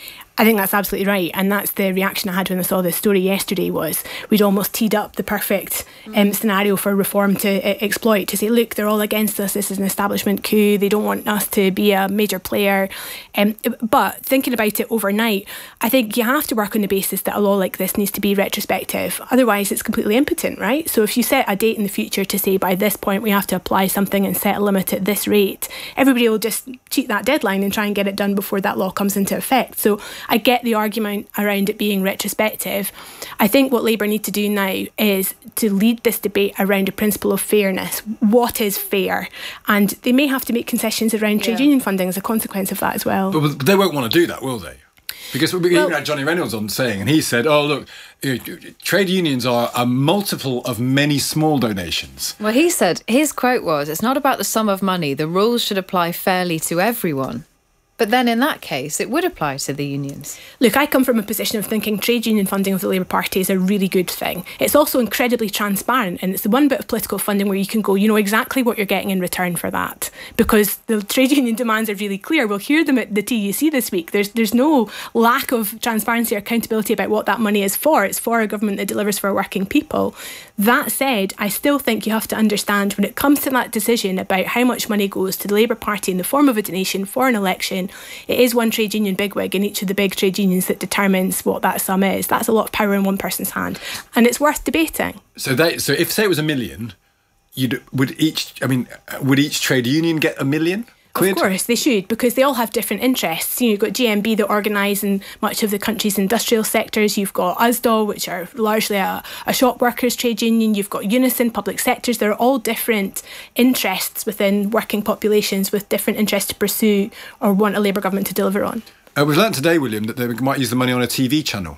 I think that's absolutely right, and that's the reaction I had when I saw this story yesterday. Was we'd almost teed up the perfect um, scenario for Reform to uh, exploit, to say, look, they're all against us, this is an establishment coup, they don't want us to be a major player. Um, but thinking about it overnight, I think you have to work on the basis that a law like this needs to be retrospective, otherwise it's completely impotent, right? So if you set a date in the future to say by this point we have to apply something and set a limit at this rate, everybody will just cheat that deadline and try and get it done before that law comes into effect. So I get the argument around it being retrospective. I think what Labour need to do now is to lead this debate around a principle of fairness. What is fair? And they may have to make concessions around trade Yeah. union funding as a consequence of that as well. But, but they won't want to do that, will they? Because we Well- even had Johnny Reynolds on saying, and he said, oh, look, you know, trade unions are a multiple of many small donations. Well, he said, his quote was, it's not about the sum of money, the rules should apply fairly to everyone. But then in that case, it would apply to the unions. Look, I come from a position of thinking trade union funding of the Labour Party is a really good thing. It's also incredibly transparent, and it's the one bit of political funding where you can go, you know exactly what you're getting in return for that. Because the trade union demands are really clear. We'll hear them at the T U C this week. There's there's no lack of transparency or accountability about what that money is for. It's for a government that delivers for working people. That said, I still think you have to understand when it comes to that decision about how much money goes to the Labour Party in the form of a donation for an election, it is one trade union bigwig in each of the big trade unions that determines what that sum is. That's a lot of power in one person's hand, and it's worth debating. So they, so if say it was a million, you'd would each, I mean, would each trade union get a million quid? Of course, they should, because they all have different interests. You know, you've got G M B that organise in much of the country's industrial sectors. You've got U S D A, which are largely a, a shop workers trade union. You've got Unison, public sectors. There are all different interests within working populations with different interests to pursue or want a Labour government to deliver on. Uh, we've learnt today, William, that they might use the money on a T V channel.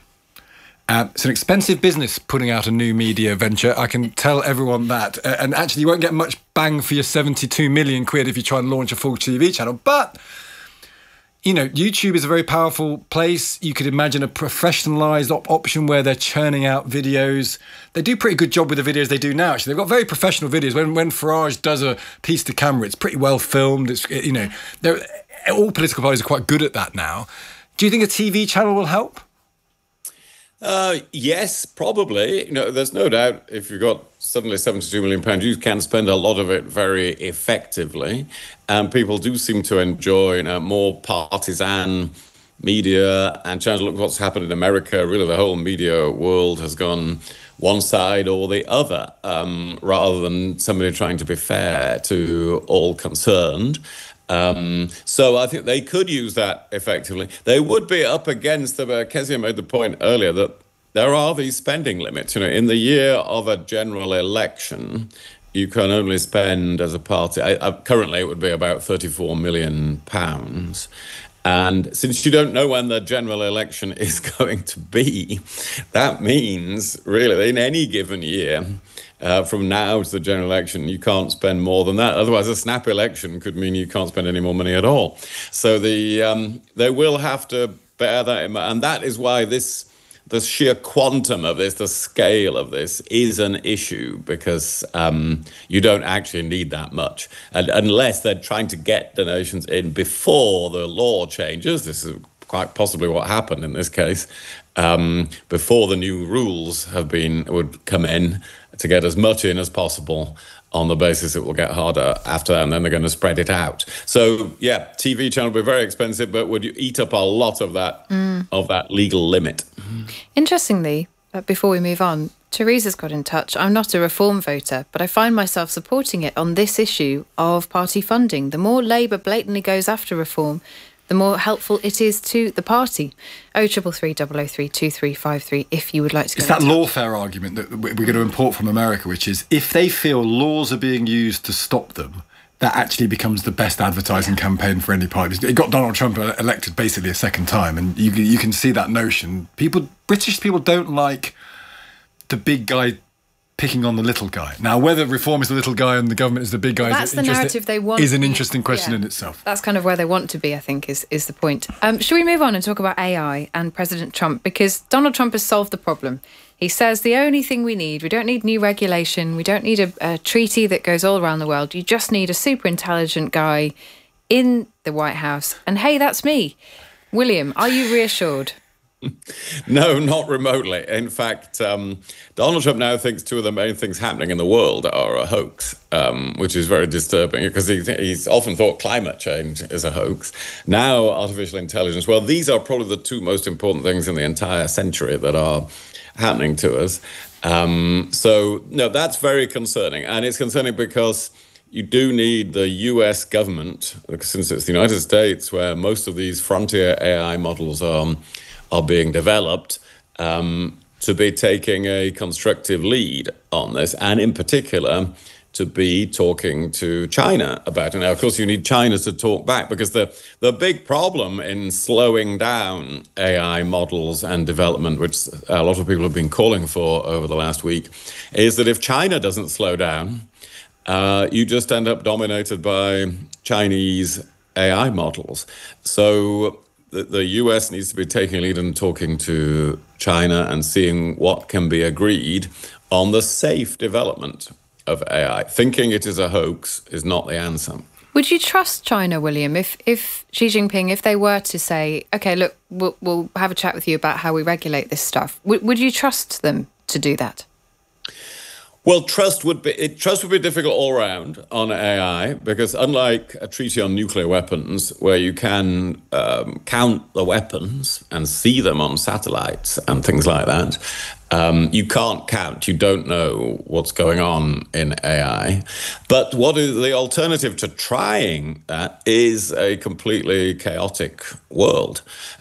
Uh, it's an expensive business putting out a new media venture. I can tell everyone that. Uh, and actually, you won't get much bang for your seventy-two million quid if you try and launch a full T V channel. But, you know, YouTube is a very powerful place. You could imagine a professionalised op- option where they're churning out videos. They do a pretty good job with the videos they do now, actually. They've got very professional videos. When when Farage does a piece to camera, it's pretty well filmed. It's, you know, they're, all political parties are quite good at that now. Do you think a T V channel will help? Uh, yes, probably. You know, there's no doubt if you've got suddenly seventy-two million pounds, you can spend a lot of it very effectively. And people do seem to enjoy, you know, more partisan media and trying to look what's happened in America. Really, the whole media world has gone one side or the other, um, rather than somebody trying to be fair to all concerned. Um, so I think they could use that effectively. They would be up against, the, uh, Kezia made the point earlier, that there are these spending limits. You know, in the year of a general election, you can only spend as a party, I, I, currently it would be about thirty-four million pounds. And since you don't know when the general election is going to be, that means really in any given year, Uh, from now to the general election, you can't spend more than that. Otherwise, a snap election could mean you can't spend any more money at all. So the um, they will have to bear that in mind. And that is why this, the sheer quantum of this, the scale of this is an issue, because um, you don't actually need that much. And unless they're trying to get donations in before the law changes, this is quite possibly what happened in this case, um, before the new rules have been, would come in, to get as much in as possible, on the basis it will get harder after that, and then they're going to spread it out. So, yeah, T V channel will be very expensive, but would you eat up a lot of that mm. of that legal limit? Interestingly, uh, before we move on, Teresa's got in touch. I'm not a reform voter, but I find myself supporting it on this issue of party funding. The more Labour blatantly goes after reform, the more helpful it is to the party. oh triple three, double oh three, two three five three if you would like to get It's that lawfare argument that we're going to import from America, which is if they feel laws are being used to stop them, that actually becomes the best advertising yeah. campaign for any party. It got Donald Trump elected basically a second time, and you, you can see that notion. People, British people don't like the big guy picking on the little guy. Now, whether reform is the little guy and the government is the big guy well, that's is, the narrative they want. is an interesting question yeah. in itself. That's kind of where they want to be, I think, is, is the point. Um, should we move on and talk about A I and President Trump? Because Donald Trump has solved the problem. He says the only thing we need, we don't need new regulation, we don't need a, a treaty that goes all around the world. You just need a super intelligent guy in the White House. And hey, that's me. William, are you reassured? No, not remotely. In fact, um, Donald Trump now thinks two of the main things happening in the world are a hoax, um, which is very disturbing, because he, he's often thought climate change is a hoax. Now, artificial intelligence. Well, these are probably the two most important things in the entire century that are happening to us. Um, so, no, that's very concerning. And it's concerning because you do need the U S government, since it's the United States where most of these frontier A I models are, are being developed, um, to be taking a constructive lead on this, and in particular, to be talking to China about it. Now, of course, you need China to talk back, because the, the big problem in slowing down A I models and development, which a lot of people have been calling for over the last week, is that if China doesn't slow down, uh, you just end up dominated by Chinese A I models. So the, the U S needs to be taking a lead and talking to China and seeing what can be agreed on the safe development of A I. Thinking it is a hoax is not the answer. Would you trust China, William, if, if Xi Jinping, if they were to say, OK, look, we'll, we'll have a chat with you about how we regulate this stuff. W- would you trust them to do that? Well, trust would be it, trust would be difficult all around on A I, because unlike a treaty on nuclear weapons, where you can um, count the weapons and see them on satellites and things like that, um, you can't count. You don't know what's going on in A I. But what is the alternative to trying that is a completely chaotic world.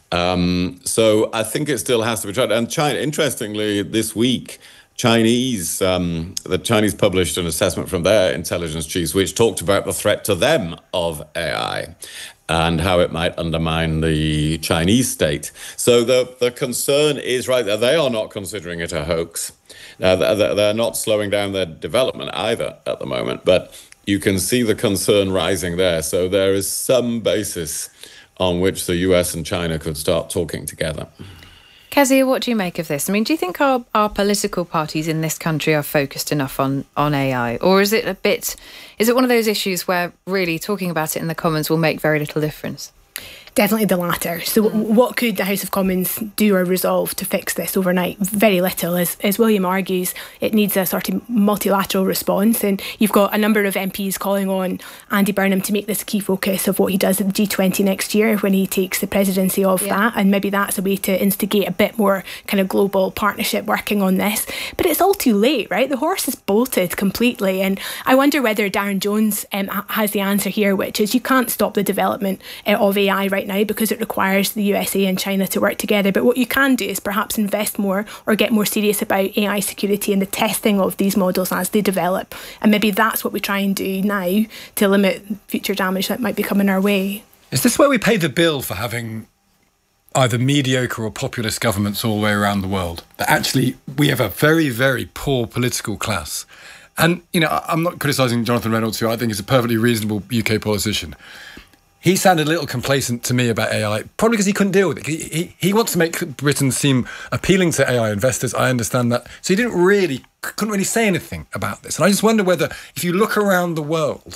Um, so I think it still has to be tried. And China, interestingly, this week, Chinese, um, the Chinese published an assessment from their intelligence chiefs, which talked about the threat to them of A I and how it might undermine the Chinese state. So the, the concern is right there. They are not considering it a hoax. Now, they're not slowing down their development either at the moment, but you can see the concern rising there. So there is some basis on which the U S and China could start talking together. Kezia, what do you make of this? I mean, do you think our, our political parties in this country are focused enough on, on A I? Or is it a bit, is it one of those issues where really talking about it in the Commons will make very little difference? Definitely the latter. So mm. what could the House of Commons do or resolve to fix this overnight? Very little. As, as William argues, it needs a sort of multilateral response, and you've got a number of M Ps calling on Andy Burnham to make this a key focus of what he does at the G twenty next year when he takes the presidency of yeah. that, and maybe that's a way to instigate a bit more kind of global partnership working on this. But it's all too late, right? The horse is bolted completely, and I wonder whether Darren Jones um, has the answer here, which is you can't stop the development uh, of A I right now because it requires the U S A and China to work together. But what you can do is perhaps invest more or get more serious about A I security and the testing of these models as they develop. And maybe that's what we try and do now to limit future damage that might be coming our way. Is this where we pay the bill for having either mediocre or populist governments all the way around the world? That actually we have a very, very poor political class. And, you know, I'm not criticising Jonathan Reynolds, who I think is a perfectly reasonable U K politician. he sounded a little complacent to me about A I, probably because he couldn't deal with it. He, he, he wants to make Britain seem appealing to A I investors. I understand that. So he didn't really, couldn't really say anything about this. And I just wonder whether, if you look around the world,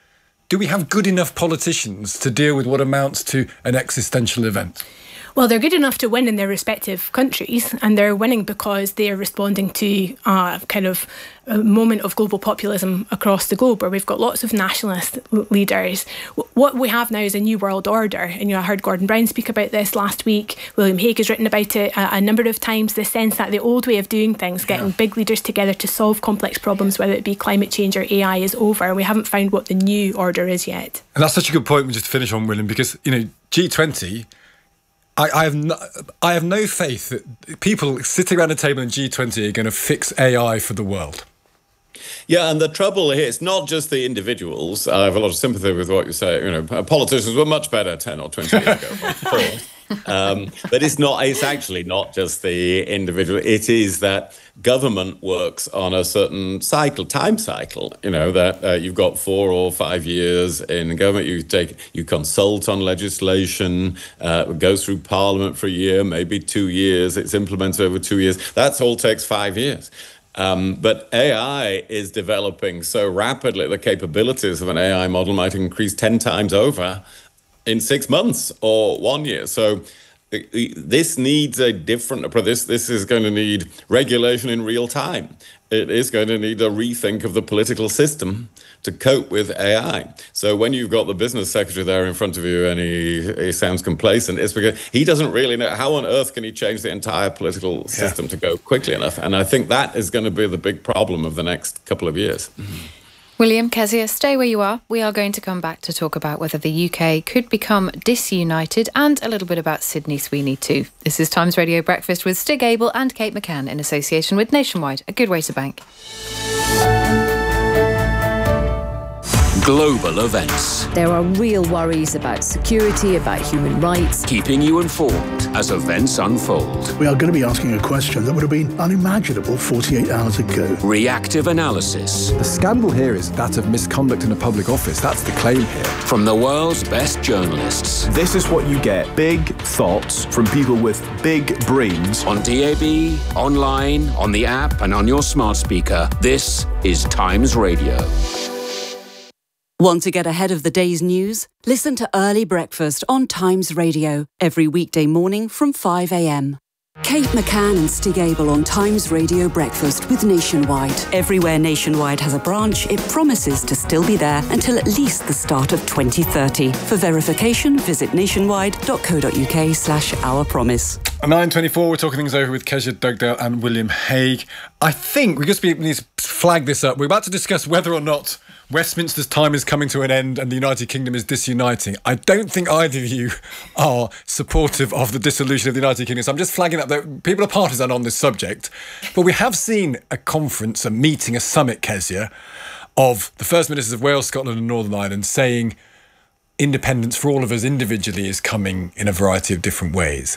do we have good enough politicians to deal with what amounts to an existential event? Well, they're good enough to win in their respective countries, and they're winning because they are responding to a kind of a moment of global populism across the globe, where we've got lots of nationalist leaders. What we have now is a new world order, and you know, I heard Gordon Brown speak about this last week. William Hague has written about it a, a number of times. The sense that the old way of doing things, getting yeah. big leaders together to solve complex problems, whether it be climate change or A I, is over. We haven't found what the new order is yet. And that's such a good point. We just finish on, William, because you know G twenty. I, I have no, I have no faith that people sitting around a table in G twenty are going to fix A I for the world. Yeah, and the trouble here, it's not just the individuals. I have a lot of sympathy with what you say. You know, politicians were much better ten or twenty years ago, of course. Um, but it's not. It's actually not just the individual. It is that government works on a certain cycle, time cycle. You know that uh, you've got four or five years in government. You take, you consult on legislation. Uh, it goes through Parliament for a year, maybe two years. It's implemented over two years. That all takes five years. Um, but A I is developing so rapidly. The capabilities of an A I model might increase ten times over in six months or one year. So this needs a different approach. This, this is going to need regulation in real time. It is going to need a rethink of the political system to cope with A I. So when you've got the business secretary there in front of you and he, he sounds complacent, it's because he doesn't really know how on earth can he change the entire political system yeah. to go quickly enough. And I think that is going to be the big problem of the next couple of years. Mm-hmm. William, Kezia, stay where you are. We are going to come back to talk about whether the U K could become disunited and a little bit about Sydney Sweeney too. This is Times Radio Breakfast with Stig Abel and Kate McCann in association with Nationwide, a good way to bank. Global events. There are real worries about security, about human rights. Keeping you informed as events unfold. We are going to be asking a question that would have been unimaginable forty-eight hours ago. Reactive analysis. The scandal here is that of misconduct in a public office. That's the claim here. From the world's best journalists. This is what you get. Big thoughts from people with big brains. On D A B, online, on the app and on your smart speaker. This is Times Radio. Want to get ahead of the day's news? Listen to Early Breakfast on Times Radio every weekday morning from five a.m. Kate McCann and Stig Abel on Times Radio Breakfast with Nationwide. Everywhere Nationwide has a branch, it promises to still be there until at least the start of twenty thirty. For verification, visit nationwide.co.uk slash our promise. nine twenty-four, we're talking things over with Kezia Dugdale and William Hague. I think we just need to flag this up. We're about to discuss whether or not Westminster's time is coming to an end and the United Kingdom is disuniting. I don't think either of you are supportive of the dissolution of the United Kingdom. So I'm just flagging up that people are partisan on this subject. But we have seen a conference, a meeting, a summit, Kezia, of the First Ministers of Wales, Scotland and Northern Ireland saying independence for all of us individually is coming in a variety of different ways.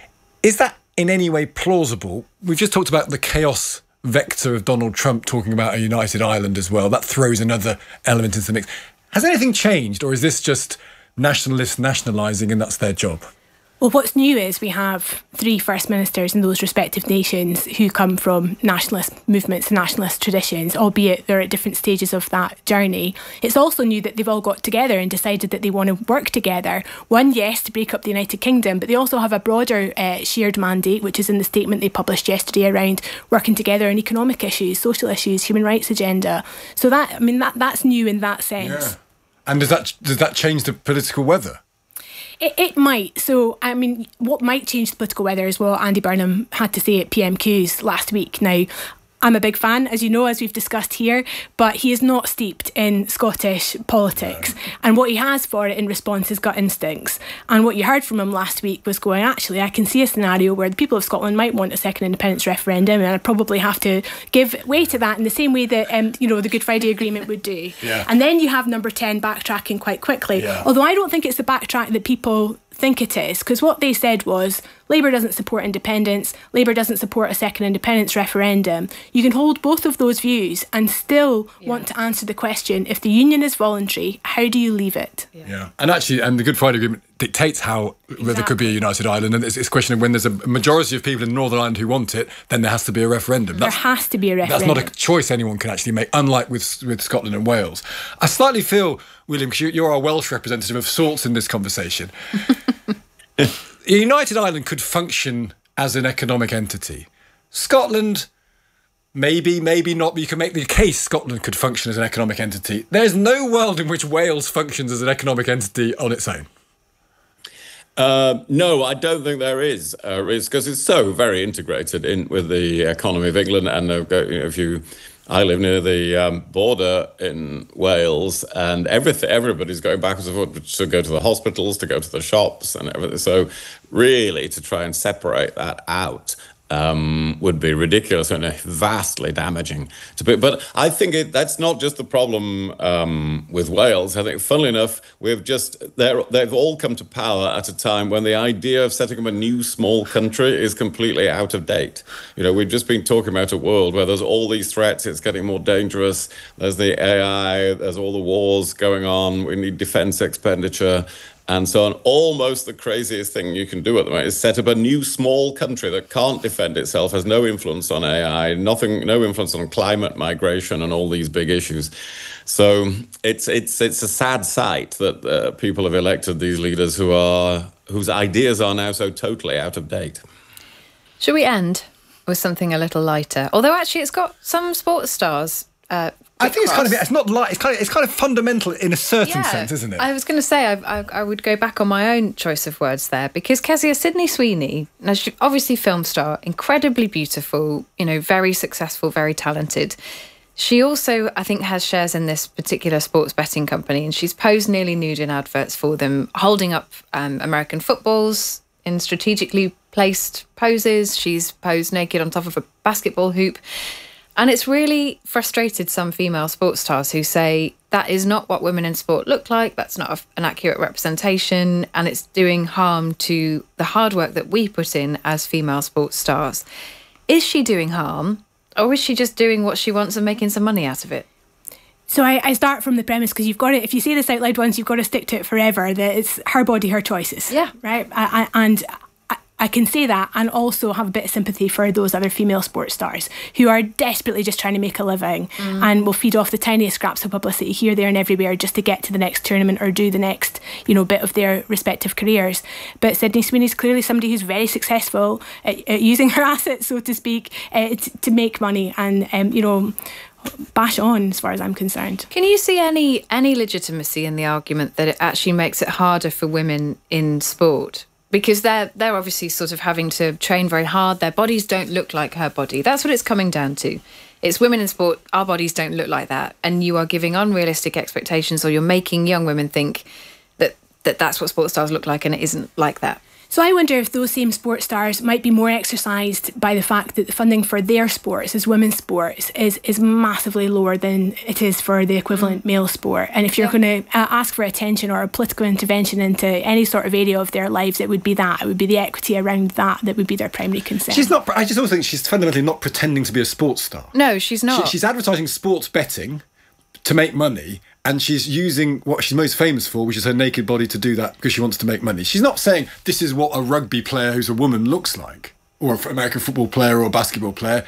Is that in any way plausible? We've just talked about the chaos vector of Donald Trump talking about a united Ireland as well. That throws another element into the mix. Has anything changed, or is this just nationalists nationalising and that's their job? Well, what's new is we have three First Ministers in those respective nations who come from nationalist movements and nationalist traditions, albeit they're at different stages of that journey. It's also new that they've all got together and decided that they want to work together. One, yes, to break up the United Kingdom, but they also have a broader uh, shared mandate, which is in the statement they published yesterday around working together on economic issues, social issues, human rights agenda. So that, I mean, that that's new in that sense. Yeah. And does that does that change the political weather? It, it might. So, I mean, what might change the political weather is what Andy Burnham had to say at P M Qs last week. Now, I'm a big fan, as you know, as we've discussed here, but he is not steeped in Scottish politics. And what he has for it in response is gut instincts. And what you heard from him last week was going, actually, I can see a scenario where the people of Scotland might want a second independence referendum, and I'd probably have to give way to that in the same way that, um, you know, the Good Friday Agreement would do. Yeah. And then you have number ten backtracking quite quickly. Yeah. Although I don't think it's the backtrack that people think it is, because what they said was Labour doesn't support independence, Labour doesn't support a second independence referendum. You can hold both of those views and still yeah. want to answer the question, if the union is voluntary, how do you leave it? Yeah, yeah. And actually, and the Good Friday Agreement dictates how exactly. whether there could be a united Ireland, and it's, it's a question of when there's a majority of people in Northern Ireland who want it, then there has to be a referendum. There That's, has to be a referendum. That's not a choice anyone can actually make, unlike with with Scotland and Wales. I slightly feel, William, because you're our Welsh representative of sorts in this conversation, a united Ireland could function as an economic entity. Scotland, maybe, maybe not, but you can make the case Scotland could function as an economic entity. There's no world in which Wales functions as an economic entity on its own. Uh, no, I don't think there is. Uh, it's because it's so very integrated in with the economy of England. And uh, you know, if you, I live near the um, border in Wales, and everything, everybody's going backwards and forwards to go to the hospitals, to go to the shops, and everything. So, really, to try and separate that out Um, would be ridiculous and vastly damaging to people. But I think it, that's not just the problem um, with Wales. I think, funnily enough, we've just they've all come to power at a time when the idea of setting up a new small country is completely out of date. You know, we've just been talking about a world where there's all these threats. It's getting more dangerous. There's the A I. There's all the wars going on. We need defense expenditure. And so on. Almost the craziest thing you can do at the moment is set up a new small country that can't defend itself, has no influence on A I, nothing, no influence on climate migration and all these big issues. So it's it's it's a sad sight that uh, people have elected these leaders who are whose ideas are now so totally out of date. Should we end with something a little lighter? Although actually, it's got some sports stars. Uh, I think it's kind of it's not light. It's kind of it's kind of fundamental in a certain yeah, sense, isn't it? I was going to say I, I I would go back on my own choice of words there, because Kezia Sydney Sweeney, now she's obviously film star, incredibly beautiful, you know, very successful, very talented. She also, I think, has shares in this particular sports betting company, and she's posed nearly nude in adverts for them, holding up um, American footballs in strategically placed poses. She's posed naked on top of a basketball hoop. And it's really frustrated some female sports stars who say that is not what women in sport look like, that's not a, an accurate representation, and it's doing harm to the hard work that we put in as female sports stars. Is she doing harm, or is she just doing what she wants and making some money out of it? So I, I start from the premise, because you've got to, if you say this out loud once, you've got to stick to it forever, that it's her body, her choices. Yeah. Right? I, I, and... I can say that and also have a bit of sympathy for those other female sports stars who are desperately just trying to make a living mm. and will feed off the tiniest scraps of publicity here, there and everywhere just to get to the next tournament or do the next, you know, bit of their respective careers. But Sydney Sweeney's clearly somebody who's very successful at, at using her assets, so to speak, uh, to, to make money and, um, you know, bash on as far as I'm concerned. Can you see any any legitimacy in the argument that it actually makes it harder for women in sport? Because they're they're obviously sort of having to train very hard. Their bodies don't look like her body. That's what it's coming down to. It's women in sport, our bodies don't look like that. And you are giving unrealistic expectations, or you're making young women think that, that that's what sports stars look like, and it isn't like that. So I wonder if those same sports stars might be more exercised by the fact that the funding for their sports, as women's sports, is is massively lower than it is for the equivalent male sport. And if you're yeah. going to uh, ask for attention or a political intervention into any sort of area of their lives, it would be that. It would be the equity around that that would be their primary concern. She's not. I just also think she's fundamentally not pretending to be a sports star. No, she's not. She, she's advertising sports betting to make money. And she's using what she's most famous for, which is her naked body, to do that because she wants to make money. She's not saying this is what a rugby player who's a woman looks like, or an American football player or a basketball player.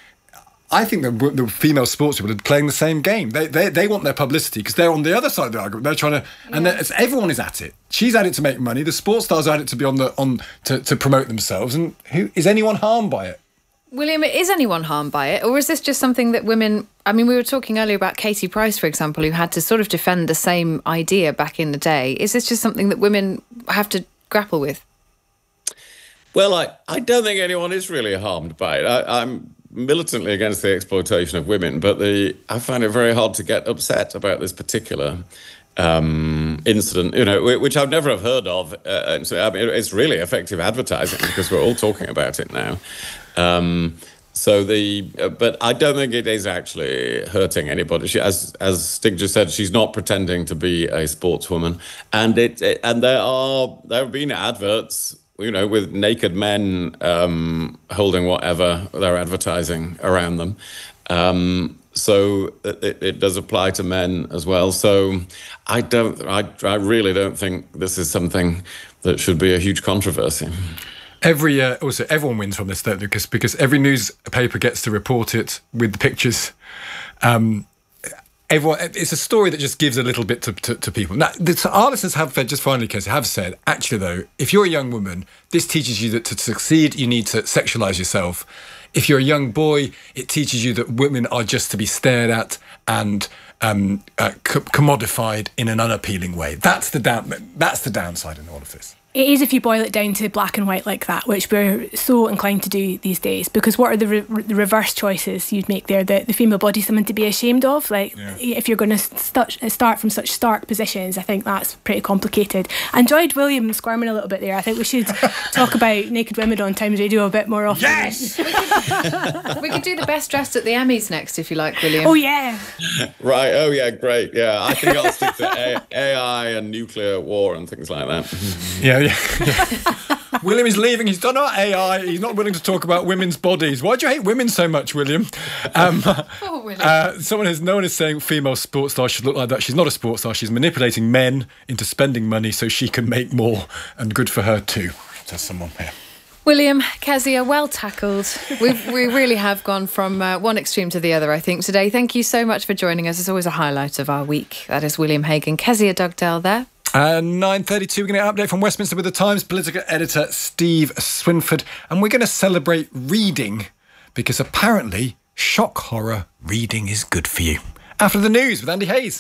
I think the, the female sports people are playing the same game. They they, they want their publicity because they're on the other side of the argument. They're trying to, and yeah. everyone is at it. She's at it to make money. The sports stars are at it to be on the on to, to promote themselves. And who is anyone harmed by it? William, is anyone harmed by it? Or is this just something that women... I mean, we were talking earlier about Katie Price, for example, who had to sort of defend the same idea back in the day. Is this just something that women have to grapple with? Well, I, I don't think anyone is really harmed by it. I, I'm militantly against the exploitation of women, but the I find it very hard to get upset about this particular um, incident, you know, which I've never have heard of. Uh, and so, I mean, it's really effective advertising because we're all talking about it now. Um, So the, uh, but I don't think it is actually hurting anybody. She, as as Stig just said, she's not pretending to be a sportswoman, and it, it and there are there have been adverts, you know, with naked men um, holding whatever they're advertising around them. Um, so it, it does apply to men as well. So I don't, I I really don't think this is something that should be a huge controversy. Every uh, also everyone wins from this, though, because because every newspaper gets to report it with the pictures. Um, everyone, it's a story that just gives a little bit to, to, to people. Now, the, our listeners have just finally, Casey, have said, actually, though, if you're a young woman, this teaches you that to succeed, you need to sexualize yourself. If you're a young boy, it teaches you that women are just to be stared at and um, uh, co- commodified in an unappealing way. That's the down. That's the downside in all of this. It is if you boil it down to black and white like that, which we're so inclined to do these days. Because what are the, re- the reverse choices you'd make there? The, the female body is something to be ashamed of? Like, yeah. If you're going to st- start from such stark positions, I think that's pretty complicated. I enjoyed William squirming a little bit there. I think we should talk about naked women on Times Radio a bit more often. Yes! we, could, we could do the best dressed at the Emmys next, if you like, William. Oh, yeah. Right. Oh, yeah, great. Yeah, I think I'll stick to A- AI and nuclear war and things like that. Yeah. Yeah. William is leaving. He's done our A I. He's not willing to talk about women's bodies. Why do you hate women so much, William? Um, oh, William. Uh, someone has, no one is saying female sports star should look like that. She's not a sports star. She's manipulating men into spending money so she can make more, and good for her too, says someone here. William, Kezia, well tackled. We've, we really have gone from uh, one extreme to the other, I think, today. Thank you so much for joining us. It's always a highlight of our week. That is William Hagan, Kezia Dugdale there. Uh, nine thirty-two, we're going to get an update from Westminster with the Times political editor Steve Swinford, and we're going to celebrate reading because apparently shock horror reading is good for you. After the news with Andy Hayes.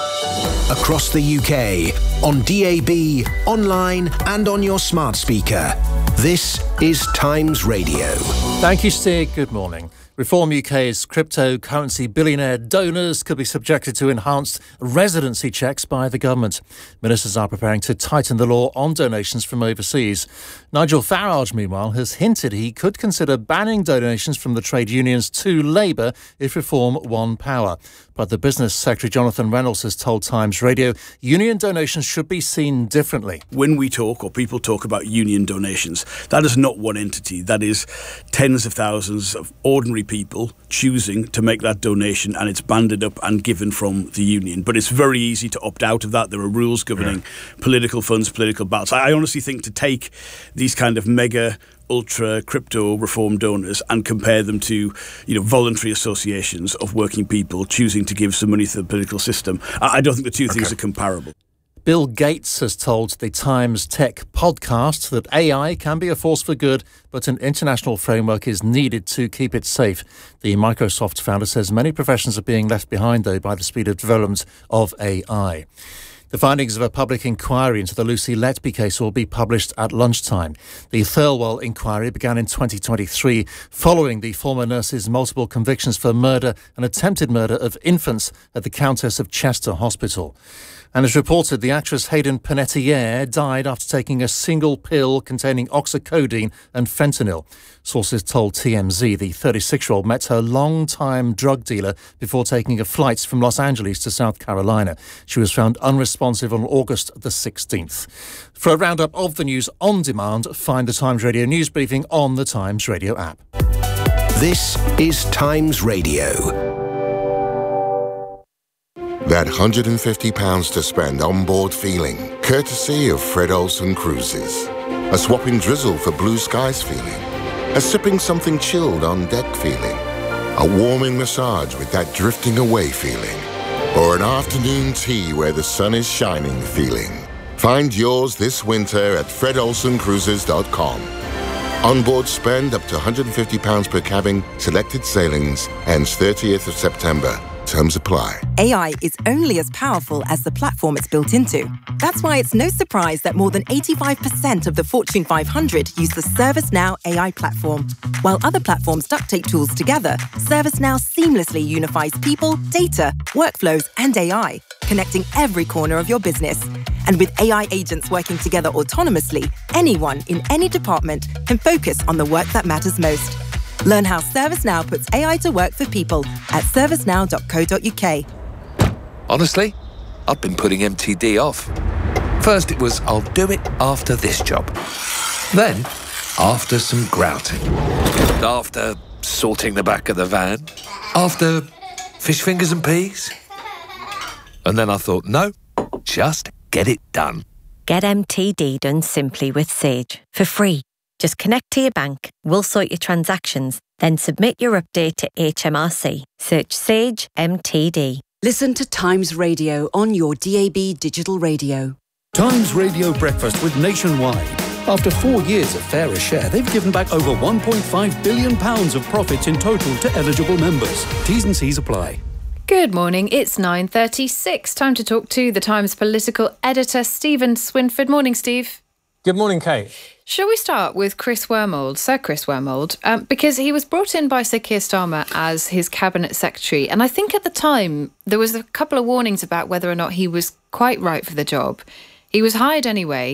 Across the U K, on D A B, online and on your smart speaker. This is Times Radio. Thank you, Stig. Good morning. Reform U K's cryptocurrency billionaire donors could be subjected to enhanced residency checks by the government. Ministers are preparing to tighten the law on donations from overseas. Nigel Farage, meanwhile, has hinted he could consider banning donations from the trade unions to Labour if reform won power. But the Business Secretary, Jonathan Reynolds, has told Times Radio union donations should be seen differently. When we talk, or people talk about union donations, that is not one entity. That is tens of thousands of ordinary people choosing to make that donation, and it's banded up and given from the union. But it's very easy to opt out of that. There are rules governing yeah. political funds, political ballots. I honestly think to take these kind of mega ultra crypto reform donors and compare them to, you know, voluntary associations of working people choosing to give some money to the political system, I don't think the two okay. things are comparable. Bill Gates has told the Times Tech podcast that A I can be a force for good, but an international framework is needed to keep it safe. The Microsoft founder says many professions are being left behind, though, by the speed of development of A I. The findings of a public inquiry into the Lucy Letby case will be published at lunchtime. The Thirlwell inquiry began in twenty twenty-three following the former nurse's multiple convictions for murder and attempted murder of infants at the Countess of Chester Hospital. And as reported, the actress Hayden Panettiere died after taking a single pill containing oxycodone and fentanyl. Sources told T M Z the thirty-six-year-old met her long-time drug dealer before taking a flight from Los Angeles to South Carolina. She was found unresponsive on August the sixteenth. For a roundup of the news on demand, find the Times Radio news briefing on the Times Radio app. This is Times Radio. That one hundred fifty pounds to spend on board feeling, courtesy of Fred Olsen Cruises. A swapping drizzle for blue skies feeling. A sipping something chilled on deck feeling. A warming massage with that drifting away feeling. Or an afternoon tea where the sun is shining feeling. Find yours this winter at fred olsen cruises dot com. Onboard spend up to one hundred fifty pounds per cabin, selected sailings, ends thirtieth of September. Terms apply. A I is only as powerful as the platform it's built into. That's why it's no surprise that more than eighty-five percent of the Fortune five hundred use the ServiceNow A I platform. While other platforms duct tape tools together, ServiceNow seamlessly unifies people, data, workflows, and A I, connecting every corner of your business. And with A I agents working together autonomously, anyone in any department can focus on the work that matters most. Learn how ServiceNow puts A I to work for people at servicenow dot co dot uk. Honestly, I've been putting M T D off. First it was, I'll do it after this job. Then, after some grouting. After sorting the back of the van. After fish fingers and peas. And then I thought, no, just get it done. Get M T D done simply with Sage for free. Just connect to your bank, we'll sort your transactions, then submit your update to H M R C. Search Sage M T D. Listen to Times Radio on your D A B digital radio. Times Radio Breakfast with Nationwide. After four years of Fairer Share, they've given back over one point five billion pounds of profits in total to eligible members. T's and C's apply. Good morning, it's nine thirty-six. Time to talk to the Times political editor, Stephen Swinford. Morning, Steve. Good morning, Kate. Shall we start with Chris Wormold, Sir Chris Wormold, um, because he was brought in by Sir Keir Starmer as his cabinet secretary, and I think at the time there was a couple of warnings about whether or not he was quite right for the job. He was hired anyway.